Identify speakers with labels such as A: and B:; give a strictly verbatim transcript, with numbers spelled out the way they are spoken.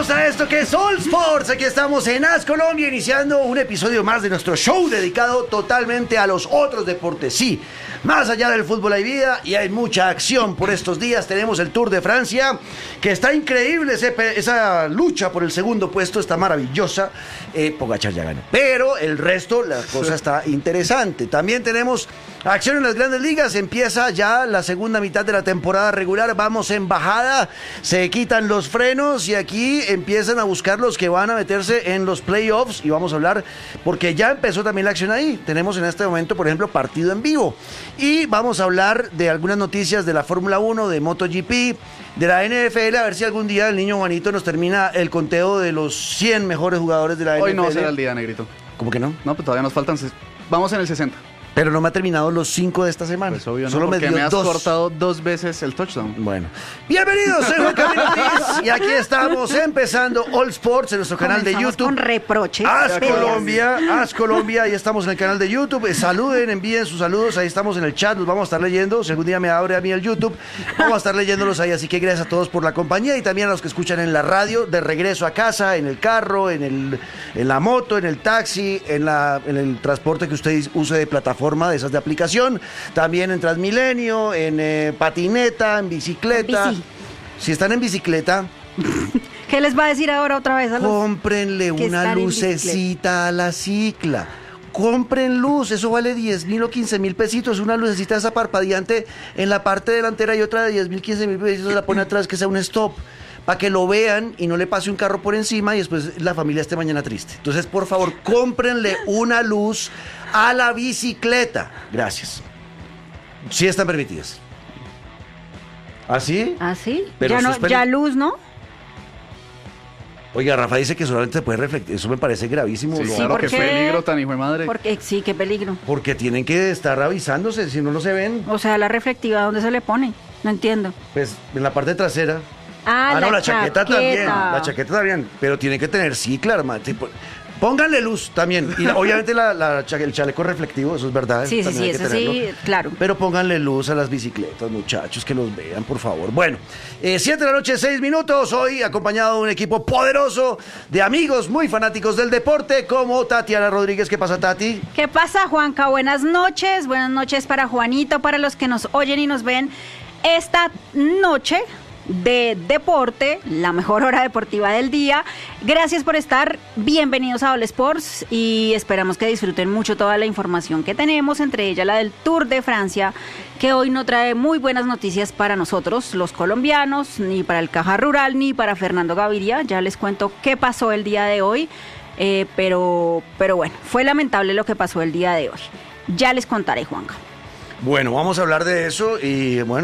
A: Bienvenidos a esto que es All Sports. Aquí estamos en As Colombia, iniciando un episodio más de nuestro show dedicado totalmente a los otros deportes. Sí, más allá del fútbol hay vida y hay mucha acción por estos días. Tenemos el Tour de Francia, que está increíble, ese, esa lucha por el segundo puesto está maravillosa. Eh, Pogačar ya ganó, pero el resto, la cosa está interesante. También tenemos acción en las grandes ligas. Empieza ya la segunda mitad de la temporada regular. Vamos en bajada, se quitan los frenos y aquí empiezan a buscar los que van a meterse en los playoffs. Y vamos a hablar, porque ya empezó también la acción ahí. Tenemos en este momento, por ejemplo, partido en vivo. Y vamos a hablar de algunas noticias de la Fórmula uno, de MotoGP, de la N F L, a ver si algún día el niño Juanito nos termina el conteo de los cien mejores jugadores de la
B: Hoy
A: N F L.
B: no será el día, Negrito.
A: ¿Cómo que no?
B: No, pues todavía nos faltan... Vamos en el sesenta.
A: Pero no me ha terminado los cinco de esta semana.
B: Pues obvio no,
A: Solo me
B: porque
A: dio
B: me has
A: dos.
B: cortado dos veces el touchdown.
A: Bueno, bienvenidos, soy Juan Camilo Ortiz y aquí estamos empezando All Sports en nuestro canal de
C: Comenzamos
A: YouTube.
C: con reproches.
A: Haz
C: Peleas.
A: Colombia, Haz Colombia, ahí estamos en el canal de YouTube. Eh, saluden, envíen sus saludos, ahí estamos en el chat, los vamos a estar leyendo. Si algún día me abre a mí el YouTube, vamos a estar leyéndolos ahí. Así que gracias a todos por la compañía y también a los que escuchan en la radio, de regreso a casa, en el carro, en, el, en la moto, en el taxi, en, la, en el transporte que usted use de plataforma, de esas de aplicación. También en Transmilenio, en eh, patineta, en bicicleta.
C: Bici.
A: Si están en bicicleta,
C: ¿Qué les va a decir ahora otra vez a los
A: cómprenle
C: que
A: una
C: están en
A: lucecita a la cicla. Compren luz, eso vale diez mil o quince mil pesitos. Una lucecita esa parpadeante en la parte delantera y otra de diez mil, quince mil pesitos la pone atrás, que sea un stop, para que lo vean y no le pase un carro por encima y después la familia esté mañana triste. Entonces, por favor, cómprenle una luz a la bicicleta. Gracias. Sí están permitidas. ¿Así?
C: ¿Ah, sí?
A: Pero
C: Ya,
A: eso
C: no,
A: es peli-
C: ya luz, ¿no?
A: Oiga, Rafa dice que solamente se puede reflectir. Eso me parece gravísimo.
B: Sí,
A: Lo-
B: claro,
C: ¿por
B: qué
C: qué?
B: peligro tan hijo de madre.
C: Porque sí, qué peligro.
A: Porque tienen que estar avisándose, si no, no se ven.
C: O sea, la reflectiva, ¿dónde se le pone? No entiendo.
A: Pues en la parte trasera.
C: Ah,
A: no,
C: la
A: la chaqueta, también.
C: chaqueta.
A: La chaqueta también. Pero tiene que tener cicla, hermano. Tipo, pónganle luz también. Y la- obviamente la, la cha- el chaleco reflectivo, eso es verdad.
C: Sí, sí,
A: también
C: sí,
A: hay que
C: eso sí,
A: tenerlo.
C: claro.
A: Pero pónganle luz a las bicicletas, muchachos, que los vean, por favor. Bueno, eh, siete de la noche, seis minutos. Hoy acompañado de un equipo poderoso de amigos muy fanáticos del deporte, como Tatiana Rodríguez. ¿Qué pasa, Tati?
C: ¿Qué pasa, Juanca? Buenas noches. Buenas noches para Juanito, para los que nos oyen y nos ven esta noche de deporte, la mejor hora deportiva del día. Gracias por estar, bienvenidos a All Sports y esperamos que disfruten mucho toda la información que tenemos, entre ella la del Tour de Francia, que hoy no trae muy buenas noticias para nosotros, los colombianos, ni para el Caja Rural, ni para Fernando Gaviria. Ya les cuento qué pasó el día de hoy, eh, pero, pero bueno, fue lamentable lo que pasó el día de hoy. Ya les contaré, Juanca.
A: Bueno, vamos a hablar de eso y bueno.